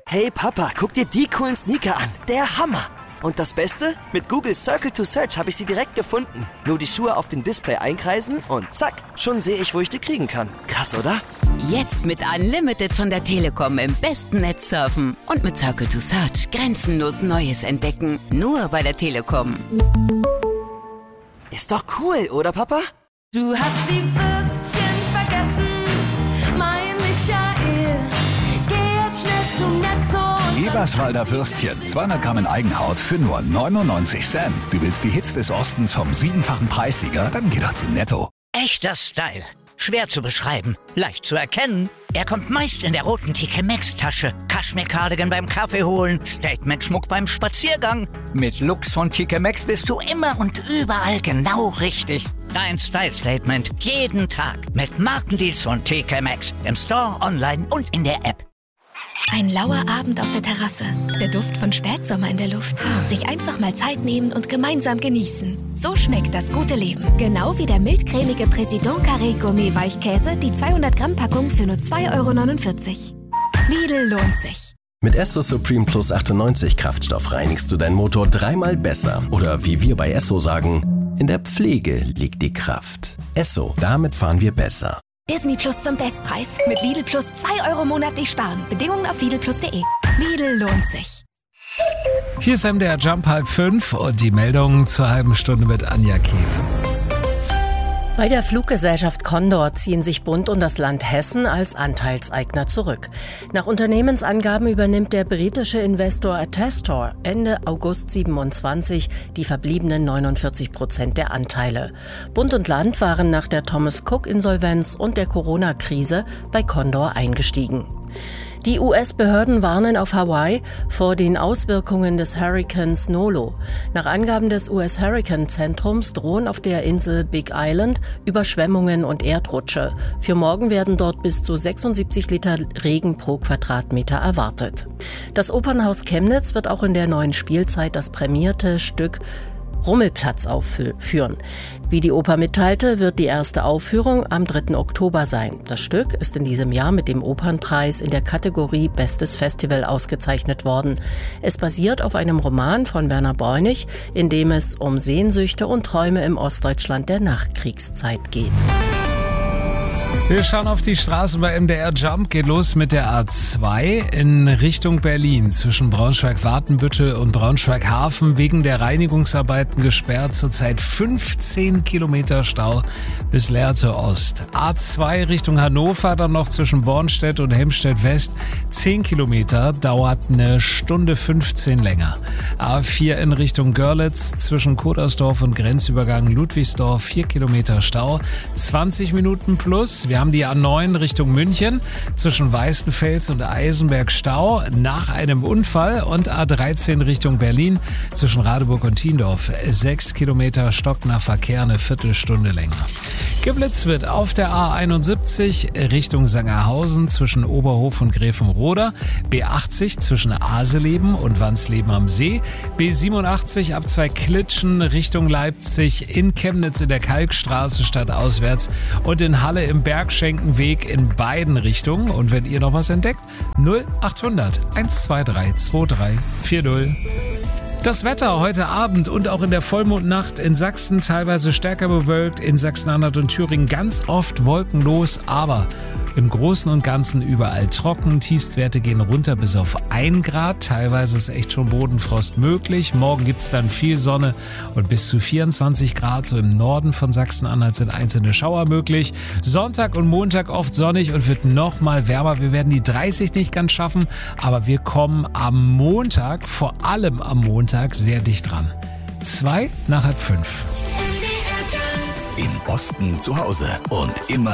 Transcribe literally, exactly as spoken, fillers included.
Hey Papa, guck dir die coolen Sneaker an. Der Hammer. Und das Beste? Mit Google Circle to Search habe ich sie direkt gefunden. Nur die Schuhe auf dem Display einkreisen und zack, schon sehe ich, wo ich die kriegen kann. Krass, oder? Jetzt mit Unlimited von der Telekom im besten Netz surfen. Und mit Circle to Search grenzenlos Neues entdecken. Nur bei der Telekom. Ist doch cool, oder Papa? Du hast die Würstchen vergessen, mein Michael. Geh jetzt schnell zu Netto. Eberswalder Würstchen, zweihundert Gramm in Eigenhaut für nur neunundneunzig Cent. Du willst die Hits des Ostens vom siebenfachen Preissieger? Dann geh doch zu Netto. Echter Style. Schwer zu beschreiben, leicht zu erkennen. Er kommt meist in der roten T K Maxx-Tasche. Kaschmir-Cardigan beim Kaffee holen, Statement-Schmuck beim Spaziergang. Mit Looks von T K Maxx bist du immer und überall genau richtig. Dein Style-Statement jeden Tag mit Markendeals von T K Maxx. Im Store, online und in der App. Ein lauer Abend auf der Terrasse, der Duft von Spätsommer in der Luft. Sich einfach mal Zeit nehmen und gemeinsam genießen. So schmeckt das gute Leben. Genau wie der mildcremige Président Carré Gourmet Weichkäse, die zweihundert Gramm Packung für nur zwei Euro neunundvierzig. Lidl lohnt sich. Mit Esso Supreme Plus achtundneunzig Kraftstoff reinigst du deinen Motor dreimal besser. Oder wie wir bei Esso sagen, in der Pflege liegt die Kraft. Esso, damit fahren wir besser. Disney Plus zum Bestpreis. Mit Lidl Plus zwei Euro monatlich sparen. Bedingungen auf lidl plus punkt de. Lidl lohnt sich. Hier ist M D R Jump halb fünf und die Meldungen zur halben Stunde mit Anja Kehl. Bei der Fluggesellschaft Condor ziehen sich Bund und das Land Hessen als Anteilseigner zurück. Nach Unternehmensangaben übernimmt der britische Investor Attestor Ende August siebenundzwanzig die verbliebenen neunundvierzig Prozent der Anteile. Bund und Land waren nach der Thomas Cook-Insolvenz und der Corona-Krise bei Condor eingestiegen. Die U S-Behörden warnen auf Hawaii vor den Auswirkungen des Hurrikans Nolo. Nach Angaben des U S-Hurrikan-Zentrums drohen auf der Insel Big Island Überschwemmungen und Erdrutsche. Für morgen werden dort bis zu sechsundsiebzig Liter Regen pro Quadratmeter erwartet. Das Opernhaus Chemnitz wird auch in der neuen Spielzeit das prämierte Stück Rummelplatz aufführen. Wie die Oper mitteilte, wird die erste Aufführung am dritten Oktober sein. Das Stück ist in diesem Jahr mit dem Opernpreis in der Kategorie Bestes Festival ausgezeichnet worden. Es basiert auf einem Roman von Werner Bräunig, in dem es um Sehnsüchte und Träume im Ostdeutschland der Nachkriegszeit geht. Wir schauen auf die Straßen bei M D R Jump. Geht los mit der A zwei in Richtung Berlin. Zwischen Braunschweig-Watenbüttel und Braunschweig-Hafen wegen der Reinigungsarbeiten gesperrt. Zurzeit fünfzehn Kilometer Stau bis Lehrte Ost. A zwei Richtung Hannover, dann noch zwischen Bornstedt und Helmstedt West. zehn Kilometer, dauert eine Stunde fünfzehn länger. A vier in Richtung Görlitz zwischen Kodersdorf und Grenzübergang Ludwigsdorf. vier Kilometer Stau, zwanzig Minuten plus. Wir haben die A neun Richtung München zwischen Weißenfels und Eisenberg Stau nach einem Unfall und A dreizehn Richtung Berlin zwischen Radeburg und Tiendorf. sechs Kilometer stockender Verkehr, eine Viertelstunde länger. Geblitzt wird auf der A einundsiebzig Richtung Sangerhausen zwischen Oberhof und Gräfenroda, B achtzig zwischen Aseleben und Wansleben am See, B siebenundachtzig ab zwei Klitschen Richtung Leipzig, in Chemnitz in der Kalkstraße stadtauswärts und in Halle im Bergschenkenweg in beiden Richtungen. Und wenn ihr noch was entdeckt, null achthundert eins zwei drei zwei drei vier null. Das Wetter heute Abend und auch in der Vollmondnacht in Sachsen teilweise stärker bewölkt, in Sachsen-Anhalt und Thüringen ganz oft wolkenlos, aber im Großen und Ganzen überall trocken. Tiefstwerte gehen runter bis auf ein Grad. Teilweise ist echt schon Bodenfrost möglich. Morgen gibt's dann viel Sonne und bis zu vierundzwanzig Grad. So im Norden von Sachsen-Anhalt sind einzelne Schauer möglich. Sonntag und Montag oft sonnig und wird noch mal wärmer. Wir werden die dreißig nicht ganz schaffen, aber wir kommen am Montag, vor allem am Montag, sehr dicht dran. Zwei nach halb fünf. Im Osten zu Hause und immer